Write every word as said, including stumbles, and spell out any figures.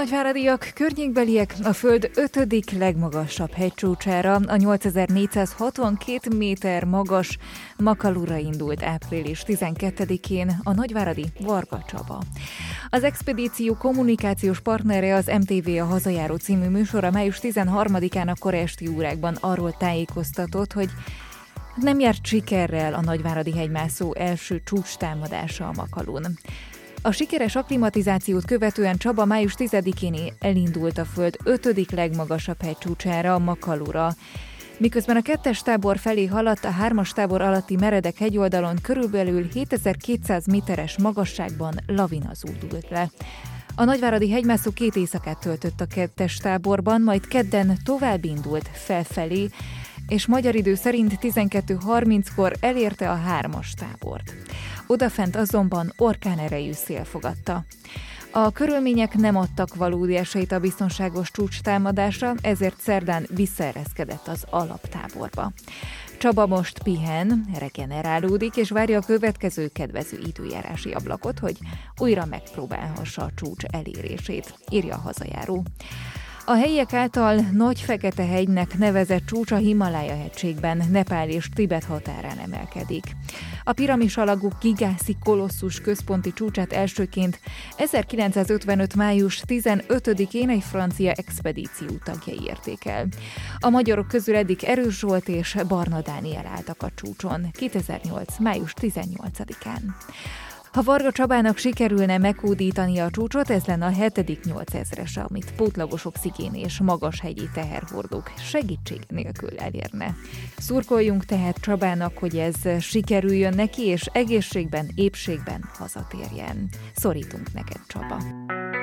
nagyváradiak, környékbeliek a Föld ötödik legmagasabb hegycsúcsára, a nyolcezer-négyszázhatvankét méter magas Makalura indult április tizenkettedikén a nagyváradi Varga Csaba. Az expedíció kommunikációs partnere az em té vé A Hazajáró című műsora május tizenharmadikán a kora esti órákban arról tájékoztatott, hogy nem járt sikerrel a nagyváradi hegymászó első csúcstámadása a Makalun. A sikeres akklimatizációt követően Csaba május tizedikén elindult a Föld ötödik legmagasabb hegycsúcsára, a Makalura. Miközben a kettes tábor felé haladt, a hármas tábor alatti meredek hegyoldalon körülbelül hétezer-kétszáz méteres magasságban lavina zúdult le. A nagyváradi hegymászó két éjszakát töltött a kettes táborban, majd kedden tovább indult felfelé, és magyar idő szerint tizenkettő harminckor elérte a hármas tábort. Odafent azonban orkánerejű szél fogadta. A körülmények nem adtak valódi esélyt a biztonságos csúcstámadásra, ezért szerdán visszaereszkedett az alaptáborba. Csaba most pihen, regenerálódik, és várja a következő kedvező időjárási ablakot, hogy újra megpróbálhassa a csúcs elérését, írja a Hazajáró. A helyiek által Nagy Fekete-hegynek nevezett csúcs a Himalája hegységben, Nepál és Tibet határán emelkedik. A piramis alakú Gigászi kolosszus központi csúcsát elsőként ezerkilencszázötvenöt május tizenötödikén egy francia expedíció tagjai érték el. A magyarok közül eddig Erős Zsolt és Barna Dániel álltak a csúcson kétezer-nyolc május tizennyolcadikán. Ha Varga Csabának sikerülne meghódítani a csúcsot, ez lenne a hetedik nyolcezres, amit pótlagos oxigén és magas hegyi teherhordók segítség nélkül elérne. Szurkoljunk tehát Csabának, hogy ez sikerüljön neki, és egészségben, épségben hazatérjen. Szorítunk neked, Csaba!